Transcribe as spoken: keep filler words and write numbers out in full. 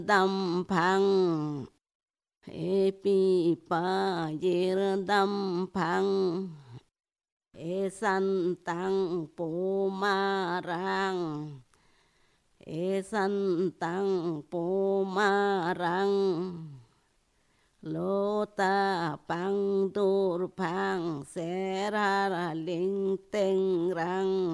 đam phang epi pa yer đam phang e san tăng po ma rang e san tăng po ma rang lô ta pang dur phang se ra ra linh tinh rang